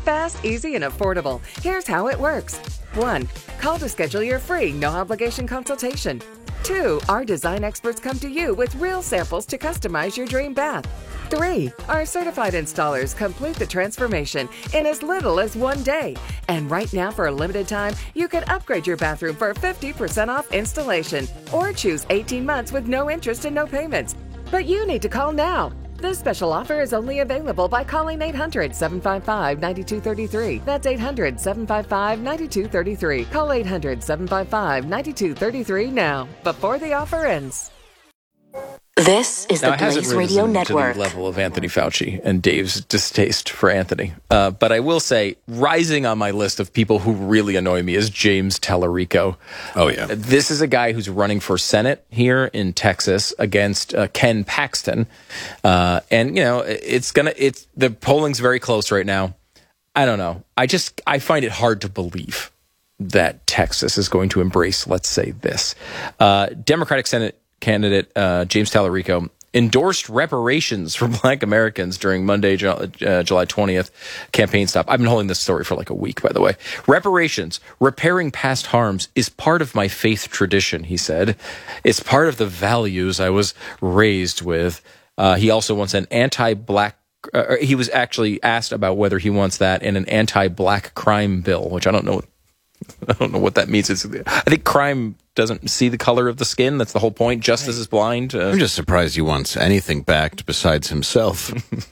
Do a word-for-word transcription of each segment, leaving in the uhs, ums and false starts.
Fast, easy, and affordable. Here's how it works. One, call to schedule your free, no-obligation consultation. Two, our design experts come to you with real samples to customize your dream bath. Three, our certified installers complete the transformation in as little as one day. And right now, for a limited time, you can upgrade your bathroom for fifty percent off installation or choose eighteen months with no interest and no payments. But you need to call now. This special offer is only available by calling eight hundred, seven five five, nine two three three. That's eight hundred, seven five five, nine two three three. Call eight hundred, seven five five, nine two three three now, before the offer ends. This is now, the Blaze Radio Network. To the level of Anthony Fauci and Dave's distaste for Anthony. Uh, but I will say, rising on my list of people who really annoy me is James Tallarico. Oh, yeah. This is a guy who's running for Senate here in Texas against uh, Ken Paxton. Uh, and, you know, it's going to, it's, the polling's very close right now. I don't know. I just, I find it hard to believe that Texas is going to embrace, let's say, this. Uh, Democratic Senate candidate uh, James Tallarico endorsed reparations for Black Americans during Monday, uh, July twentieth campaign stop. I've been holding this story for like a week, by the way. Reparations, repairing past harms, is part of my faith tradition, he said. It's part of the values I was raised with. Uh, he also wants an anti-Black uh, he was actually asked about whether he wants that in an anti-Black crime bill, which I don't know I don't know what that means. It's, I think crime doesn't see the color of the skin. That's the whole point. Justice is blind. Uh, I'm just surprised he wants anything backed besides himself.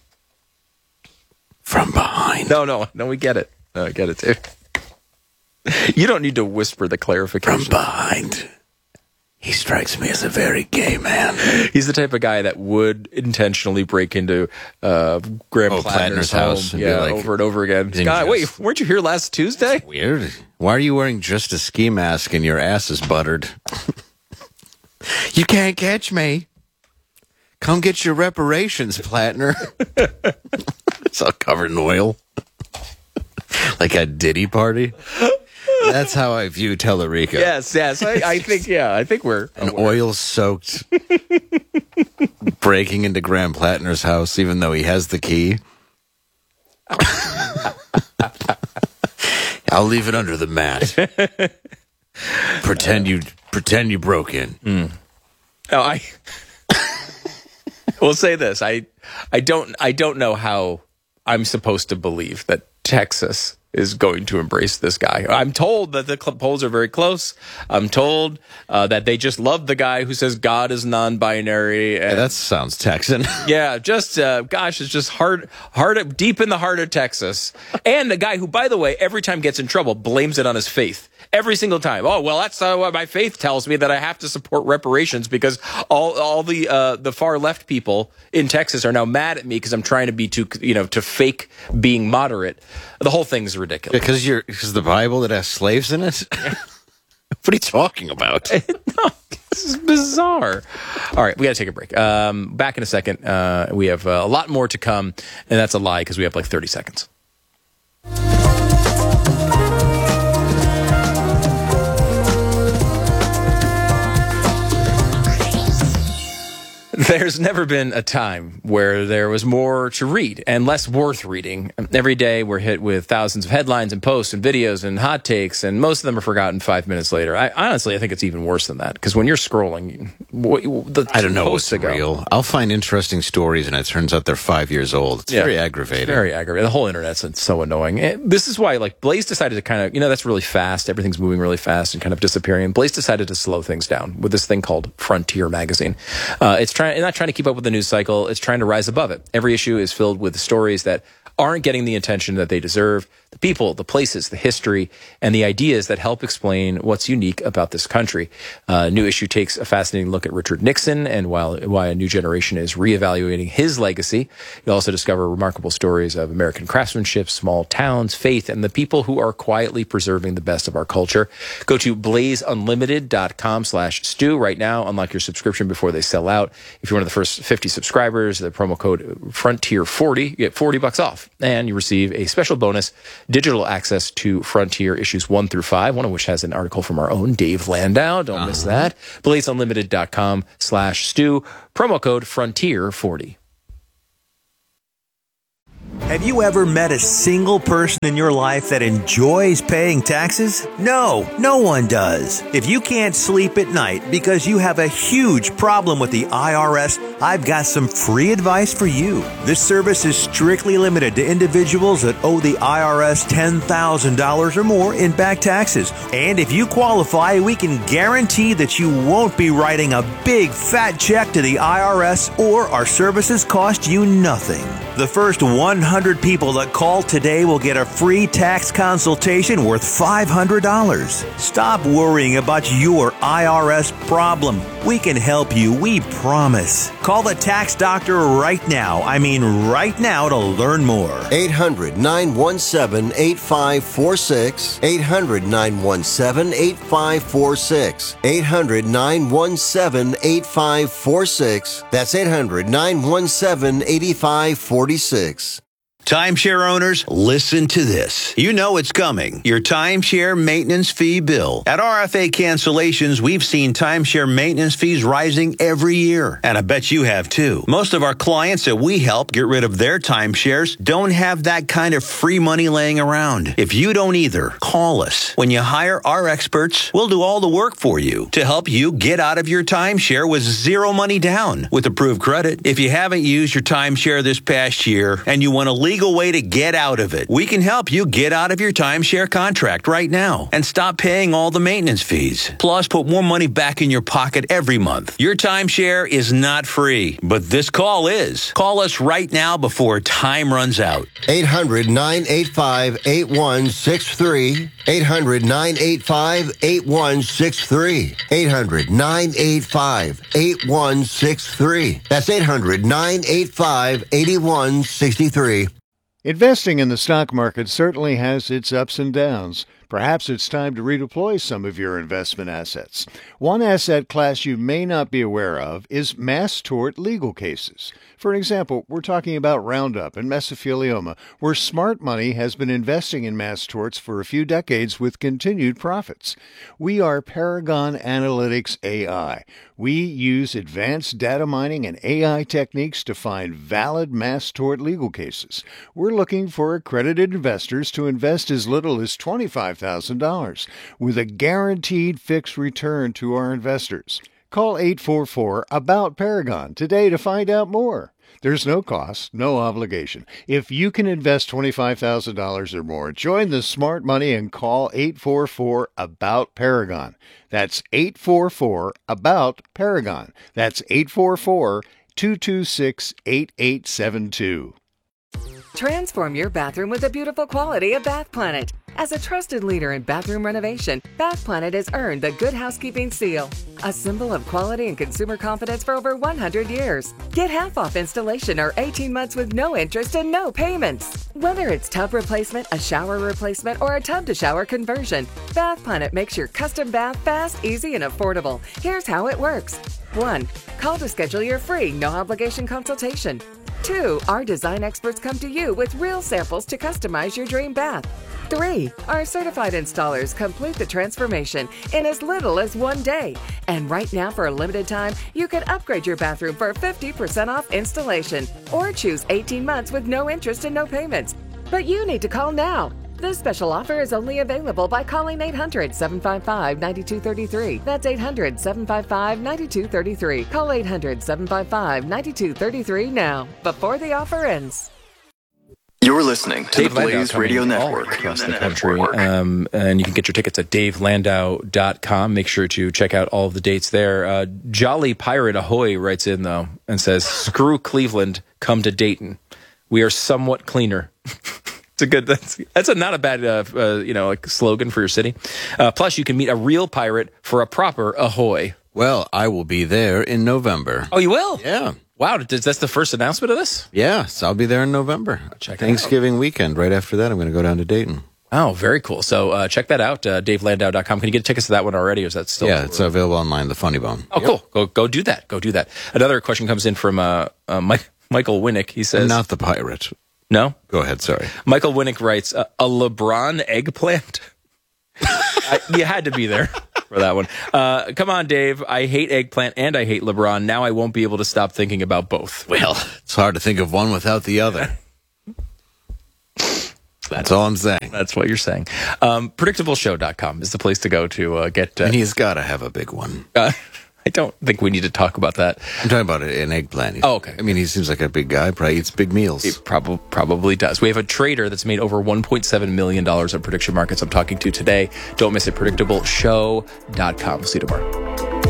From behind. No, no, no, we get it. No, I get it, too. You don't need to whisper the clarification. From behind. He strikes me as a very gay man. He's the type of guy that would intentionally break into uh, Graham oh, Plattner's, Plattner's house home, yeah, like, over and over again. God, wait, weren't you here last Tuesday? That's weird. Why are you wearing just a ski mask and your ass is buttered? You can't catch me. Come get your reparations, Plattner. It's all covered in oil. Like a Diddy party. That's how I view Tallarico. Yes, yes. I, I think, yeah, I think we're... An oil-soaked breaking into Graham Plattner's house, even though he has the key. I'll leave it under the mat. pretend you pretend you broke in. Mm. Oh, I... We'll say this. I, I don't, I don't know how I'm supposed to believe that Texas is going to embrace this guy. I'm told that the polls are very close. I'm told uh, that they just love the guy who says God is non-binary. And, yeah, that sounds Texan. yeah, just, uh, gosh, it's just hard, hard, deep in the heart of Texas. And the guy who, by the way, every time gets in trouble, blames it on his faith. Every single time. Oh, well, that's uh, what my faith tells me, that I have to support reparations because all all the uh, the far left people in Texas are now mad at me because I'm trying to be too, you know, to fake being moderate. The whole thing's ridiculous. Because you're because the Bible that has slaves in it. What are you talking about? No, this is bizarre. All right, we got to take a break. Um, back in a second. Uh, we have uh, a lot more to come, and that's a lie because we have like thirty seconds. There's never been a time where there was more to read and less worth reading. Every day we're hit with thousands of headlines and posts and videos and hot takes, and most of them are forgotten five minutes later. I honestly, I think it's even worse than that, because when you're scrolling, the I don't know what's ago, real. I'll find interesting stories, and it turns out they're five years old. It's yeah, very aggravating. Very aggravating. The whole internet's so annoying. And this is why, like, Blaze decided to kind of, you know, that's really fast. Everything's moving really fast and kind of disappearing. And Blaze decided to slow things down with this thing called Frontier Magazine. Uh, it's trying. It's not trying to keep up with the news cycle. It's trying to rise above it. Every issue is filled with stories that aren't getting the attention that they deserve. The people, the places, the history, and the ideas that help explain what's unique about this country. Uh, new issue takes a fascinating look at Richard Nixon and while, why a new generation is reevaluating his legacy. You'll also discover remarkable stories of American craftsmanship, small towns, faith, and the people who are quietly preserving the best of our culture. Go to blazeunlimited.com slash stew right now. Unlock your subscription before they sell out. If you're one of the first fifty subscribers, the promo code Frontier forty, you get forty bucks off, and you receive a special bonus, digital access to Frontier issues one through five, one of which has an article from our own Dave Landau. Don't uh-huh. miss that. blazeunlimited.com slash stew, promo code Frontier forty. Have you ever met a single person in your life that enjoys paying taxes? No, no one does. If you can't sleep at night because you have a huge problem with the I R S, I've got some free advice for you. This service is strictly limited to individuals that owe the I R S ten thousand dollars or more in back taxes. And if you qualify, we can guarantee that you won't be writing a big fat check to the I R S, or our services cost you nothing. The first one hundred people that call today will get a free tax consultation worth five hundred dollars. Stop worrying about your I R S problem. We can help you, we promise. Call the tax doctor right now. I mean right now to learn more. eight hundred, nine one seven, eight five four six. eight hundred, nine one seven, eight five four six. eight hundred, nine one seven, eight five four six. That's eight hundred, nine one seven, eight five four six. Timeshare owners, listen to this. You know it's coming. Your timeshare maintenance fee bill. At R F A Cancellations, we've seen timeshare maintenance fees rising every year. And I bet you have too. Most of our clients that we help get rid of their timeshares don't have that kind of free money laying around. If you don't either, call us. When you hire our experts, we'll do all the work for you to help you get out of your timeshare with zero money down with approved credit. If you haven't used your timeshare this past year and you want to leave legal way to get out of it. We can help you get out of your timeshare contract right now and stop paying all the maintenance fees. Plus, put more money back in your pocket every month. Your timeshare is not free, but this call is. Call us right now before time runs out. eight hundred, nine eight five, eight one six three. eight hundred, nine eight five, eight one six three. eight hundred, nine eight five, eight one six three. That's eight hundred, nine eight five, eight one six three. Investing in the stock market certainly has its ups and downs. Perhaps it's time to redeploy some of your investment assets. One asset class you may not be aware of is mass tort legal cases. For example, we're talking about Roundup and mesothelioma, where smart money has been investing in mass torts for a few decades with continued profits. We are Paragon Analytics A I. We use advanced data mining and A I techniques to find valid mass tort legal cases. We're looking for accredited investors to invest as little as twenty-five thousand dollars with a guaranteed fixed return to our investors. Call eight four four, A B O U T, Paragon today to find out more. There's no cost, no obligation. If you can invest twenty-five thousand dollars or more, join the smart money and call eight four four, A B O U T, Paragon. That's eight four four, A B O U T, Paragon. That's eight four four, two two six, eight eight seven two. Transform your bathroom with the beautiful quality of Bath Planet. As a trusted leader in bathroom renovation, Bath Planet has earned the Good Housekeeping seal, a symbol of quality and consumer confidence for over one hundred years. Get half off installation or eighteen months with no interest and no payments. Whether it's tub replacement, a shower replacement, or a tub-to-shower conversion, Bath Planet makes your custom bath fast, easy, and affordable. Here's how it works. one. Call to schedule your free, no-obligation consultation. two. Our design experts come to you with real samples to customize your dream bath. three. Our certified installers complete the transformation in as little as one day. And right now, for a limited time, you can upgrade your bathroom for fifty percent off installation or choose eighteen months with no interest and no payments. But you need to call now. This special offer is only available by calling eight hundred, seven five five, nine two three three. That's eight hundred, seven five five, nine two three three. Call eight hundred, seven five five, nine two three three now, before the offer ends. You're listening to Dave the Blaze Landau Radio all Network. across the country, um, and you can get your tickets at dave landau dot com. Make sure to check out all of the dates there. Uh, Jolly Pirate Ahoy writes in, though, and says, screw Cleveland, come to Dayton. We are somewhat cleaner. It's a good, that's, that's a, not a bad, uh, uh, you know, like slogan for your city. Uh, plus, you can meet a real pirate for a proper ahoy. Well, I will be there in November. Oh, you will? Yeah. Wow, that's the first announcement of this? Yes, I'll be there in November. Check Thanksgiving weekend. Right after that, I'm going to go down to Dayton. Oh, very cool. So uh, check that out, uh, dave landau dot com. Can you get tickets to that one already, or is that still? Yeah, it's available online, The Funny Bone. Oh, yep. Cool. Go go do that. Go do that. Another question comes in from uh, uh, Mike, Michael Winnick. He says... I'm not the pirate. No? Go ahead, sorry. Michael Winnick writes, uh, a LeBron eggplant? I, you had to be there for that one. Uh, come on, Dave. I hate eggplant and I hate LeBron. Now I won't be able to stop thinking about both. Well, it's hard to think of one without the other. That's all I'm saying. That's what you're saying. Um, predictable show dot com is the place to go to uh, get... Uh, and he's got to have a big one. Uh, I don't think we need to talk about that. I'm talking about an eggplant. Oh, okay. I mean, he seems like a big guy. Probably eats big meals. He prob- probably does. We have a trader that's made over one point seven million dollars on prediction markets I'm talking to today. Don't miss it. predictable show dot com. We'll see you tomorrow.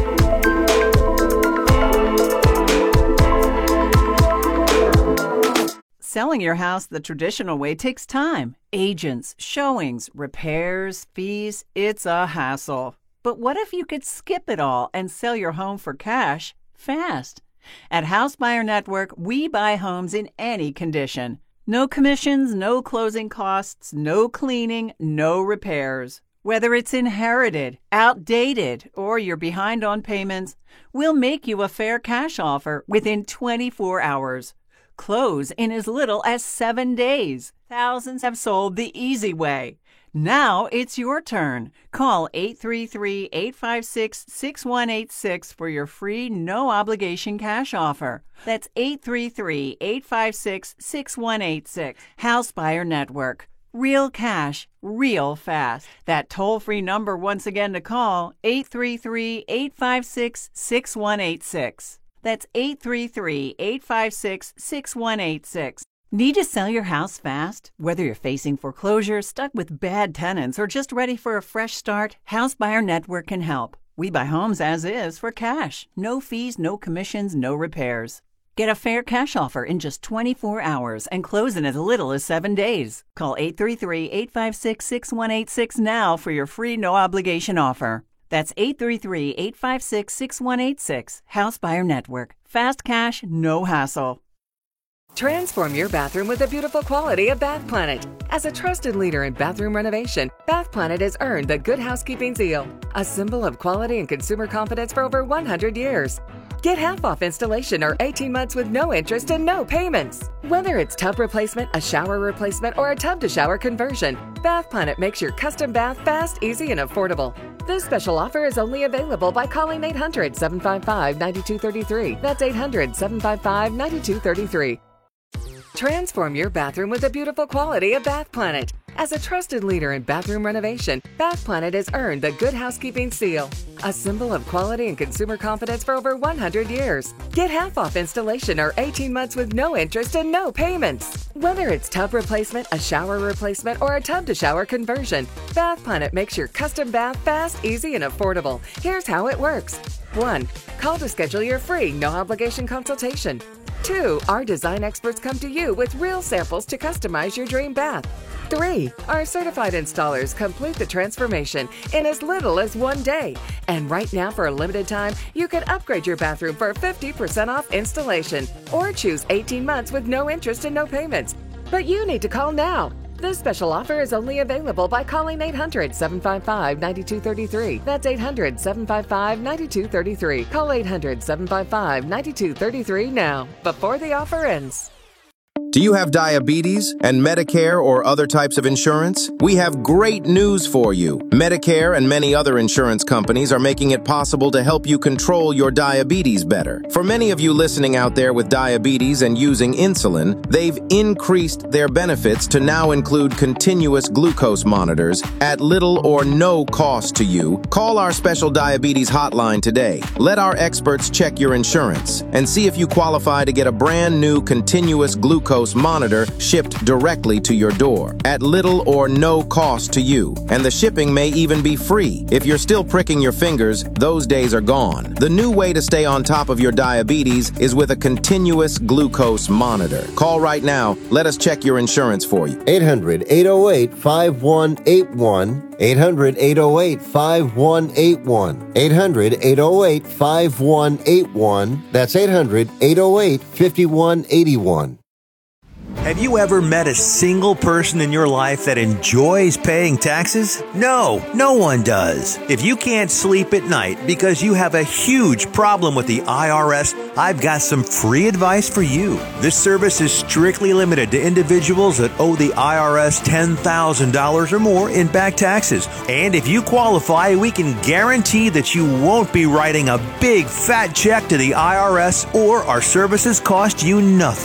Selling your house the traditional way takes time. Agents, showings, repairs, fees. It's a hassle. But what if you could skip it all and sell your home for cash fast? At House Buyer Network, we buy homes in any condition. No commissions, no closing costs, no cleaning, no repairs. Whether it's inherited, outdated, or you're behind on payments, we'll make you a fair cash offer within twenty-four hours. Close in as little as seven days. Thousands have sold the easy way. Now it's your turn. Call eight three three, eight five six, six one eight six for your free no-obligation cash offer. That's eight three three, eight five six, six one eight six. House Buyer Network. Real cash, real fast. That toll-free number once again to call, eight three three, eight five six, six one eight six. That's eight three three, eight five six, six one eight six. Need to sell your house fast? Whether you're facing foreclosure, stuck with bad tenants, or just ready for a fresh start, House Buyer Network can help. We buy homes as is for cash. No fees, no commissions, no repairs. Get a fair cash offer in just twenty-four hours and close in as little as seven days. Call eight three three, eight five six, six one eight six now for your free no-obligation offer. That's eight three three, eight five six, six one eight six. House Buyer Network. Fast cash, no hassle. Transform your bathroom with the beautiful quality of Bath Planet. As a trusted leader in bathroom renovation, Bath Planet has earned the Good Housekeeping seal, a symbol of quality and consumer confidence for over one hundred years. Get half off installation or eighteen months with no interest and no payments. Whether it's tub replacement, a shower replacement, or a tub-to-shower conversion, Bath Planet makes your custom bath fast, easy, and affordable. This special offer is only available by calling eight hundred, seven five five, nine two three three. That's eight hundred, seven five five, nine two three three. Transform your bathroom with the beautiful quality of Bath Planet. As a trusted leader in bathroom renovation, Bath Planet has earned the Good Housekeeping seal, a symbol of quality and consumer confidence for over one hundred years. Get half off installation or eighteen months with no interest and no payments. Whether it's tub replacement, a shower replacement, or a tub-to-shower conversion, Bath Planet makes your custom bath fast, easy, and affordable. Here's how it works. one. Call to schedule your free no-obligation consultation. two. Our design experts come to you with real samples to customize your dream bath. three. Our certified installers complete the transformation in as little as one day. And right now, for a limited time, you can upgrade your bathroom for fifty percent off installation or choose eighteen months with no interest and no payments. But you need to call now. This special offer is only available by calling eight hundred, seven five five, nine two three three. That's eight hundred, seven five five, nine two three three. Call eight hundred, seven five five, nine two three three now, before the offer ends. Do you have diabetes and Medicare or other types of insurance? We have great news for you. Medicare and many other insurance companies are making it possible to help you control your diabetes better. For many of you listening out there with diabetes and using insulin, they've increased their benefits to now include continuous glucose monitors at little or no cost to you. Call our special diabetes hotline today. Let our experts check your insurance and see if you qualify to get a brand new continuous glucose monitor shipped directly to your door at little or no cost to you. And the shipping may even be free. If you're still pricking your fingers, those days are gone. The new way to stay on top of your diabetes is with a continuous glucose monitor. Call right now. Let us check your insurance for you. eight hundred, eight oh eight, five one eight one. eight hundred, eight oh eight, five one eight one. eight hundred, eight oh eight, five one eight one. That's eight hundred, eight oh eight, five one eight one. Have you ever met a single person in your life that enjoys paying taxes? No, no one does. If you can't sleep at night because you have a huge problem with the I R S, I've got some free advice for you. This service is strictly limited to individuals that owe the I R S ten thousand dollars or more in back taxes. And if you qualify, we can guarantee that you won't be writing a big fat check to the I R S or our services cost you nothing.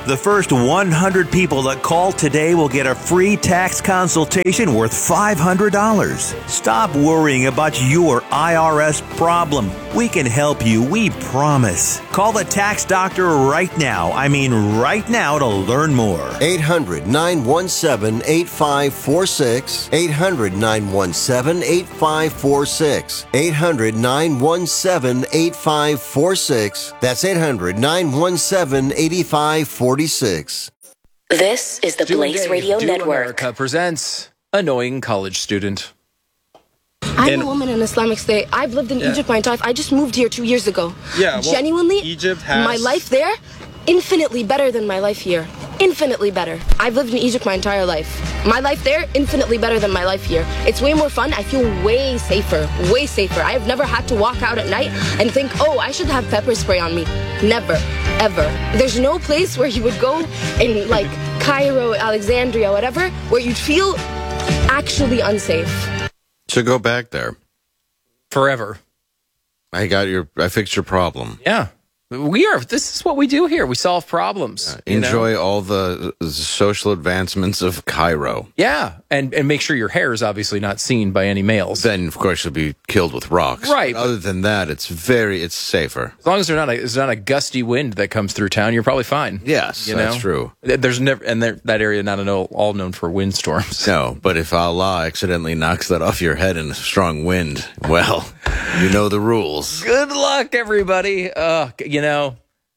The first one hundred people that call today will get a free tax consultation worth five hundred dollars. Stop worrying about your I R S problem. We can help you, we promise. Call the tax doctor right now. I mean right now to learn more. eight hundred, nine one seven, eight five four six. eight hundred, nine one seven, eight five four six. eight hundred, nine one seven, eight five four six. That's eight hundred, nine one seven, eight five four six. This is the Do Blaze Dave, Radio Do Network. America presents Annoying College Student. I'm a woman in Islamic State. I've lived in Yeah. Egypt my entire life. I just moved here two years ago. Yeah, well, Genuinely, Egypt has- my life there, infinitely better than my life here. Infinitely better. I've lived in Egypt my entire life. My life there, infinitely better than my life here. It's way more fun. I feel way safer. Way safer. I have never had to walk out at night and think, oh, I should have pepper spray on me. Never. Ever. There's no place where you would go in, like, Cairo, Alexandria, whatever, where you'd feel actually unsafe. So go back there. Forever. I got your, I fixed your problem. Yeah. We are, this is what we do here. We solve problems. you know? Enjoy all the uh, social advancements of Cairo. Yeah. And, and make sure your hair is obviously not seen by any males. Then, of course, you'll be killed with rocks. Right. But other than that, it's very, it's safer. As long as there's not a, there's not a gusty wind that comes through town, you're probably fine. Yes, you that's know? true. There's never, and there, that area not all, all known for windstorms. No, but if Allah accidentally knocks that off your head in a strong wind, well, you know the rules. Good luck, everybody. Uh, you know,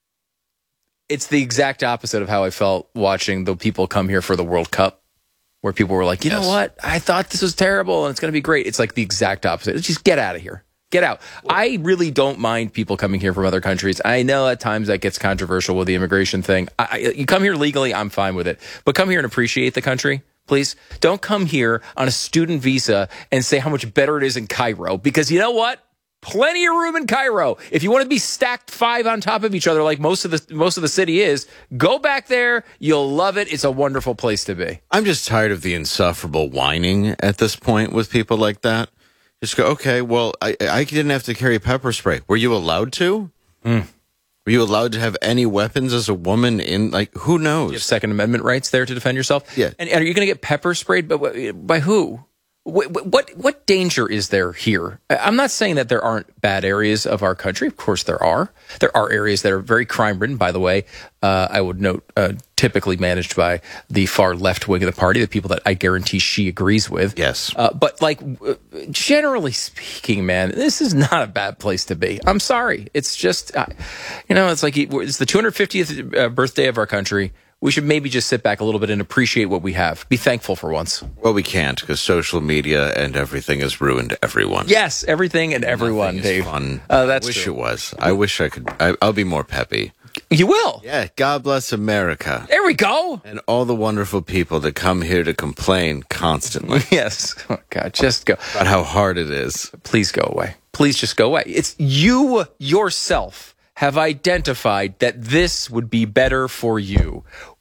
it's the exact opposite of how I felt watching the people come here for the World Cup, where people were like, you Yes. know what? I thought this was terrible and it's going to be great. It's like the exact opposite. Just get out of here. Get out. I really don't mind people coming here from other countries. I know at times that gets controversial with the immigration thing. I, I, you come here legally, I'm fine with it. But come here and appreciate the country, please. Don't come here on a student visa and say how much better it is in Cairo. Because you know what? Plenty of room in Cairo. If you want to be stacked five on top of each other like most of the most of the city is, go back there. You'll love it. It's a wonderful place to be. I'm just tired of the insufferable whining at this point with people like that. Just go, okay, well, I, I didn't have to carry pepper spray. Were you allowed to? Mm. Were you allowed to have any weapons as a woman in, like, who knows? You have Second Amendment rights there to defend yourself? Yeah. And, and are you going to get pepper sprayed? But by, by who? What, what what danger is there here? I'm not saying that there aren't bad areas of our country. Of course there are. There are areas that are very crime-ridden, by the way. Uh, I would note, uh, typically managed by the far left wing of the party, the people that I guarantee she agrees with. Yes. Uh, but like, generally speaking, man, this is not a bad place to be. I'm sorry. It's just, uh, you know, it's like it's the two hundred fiftieth birthday of our country. We should maybe just sit back a little bit and appreciate what we have. Be thankful for once. Well, we can't because social media and everything has ruined everyone. Yes, everything and everyone, Nothing is Dave. Fun. Uh, that's I wish true. it was. I wish I could. I, I'll be more peppy. You will. Yeah. God bless America There we go. and all the wonderful people that come here to complain constantly Yes. Oh, God, just go. about how hard it is. Please go away. Please just go away. It's you yourself have identified that this would be better for you.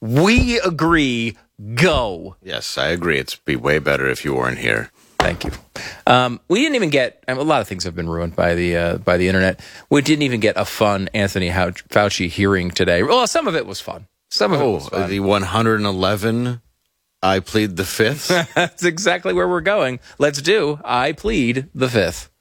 We agree. Go. Yes, I agree. It'd be way better if you weren't here. Thank you. Um, we didn't even get I mean, a lot of things have been ruined by the uh, by the internet. We didn't even get a fun Anthony Fauci hearing today. Well, some of it was fun. Some of it was Oh, fun. the one hundred eleven. I plead the fifth. That's exactly where we're going. Let's do I plead the fifth.